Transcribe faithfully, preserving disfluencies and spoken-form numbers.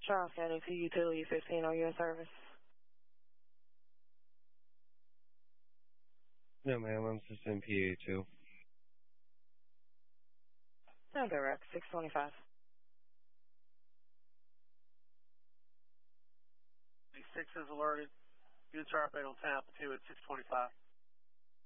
Charles County to Utility fifteen, are you in service? No, ma'am, I'm just in P A two. No, direct, six twenty-five. six is alerted. Units are operating on Tampa two at six twenty-five.